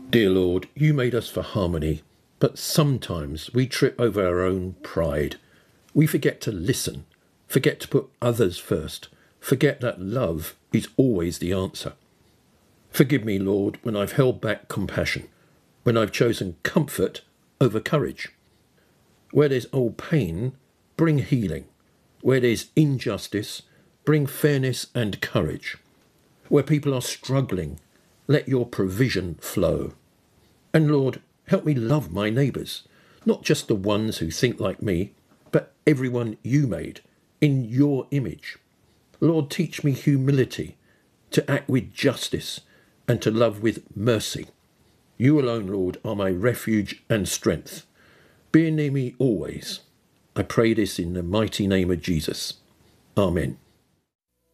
Dear Lord, you made us for harmony, but sometimes we trip over our own pride. We forget to listen, forget to put others first, forget that love is always the answer. Forgive me, Lord, when I've held back compassion, when I've chosen comfort over courage. Where there's old pain, bring healing. Where there's injustice, bring fairness and courage. Where people are struggling, let your provision flow. And Lord, help me love my neighbours, not just the ones who think like me, but everyone you made in your image. Lord, teach me humility, to act with justice and to love with mercy. You alone, Lord, are my refuge and strength. Be near me always. I pray this in the mighty name of Jesus. Amen.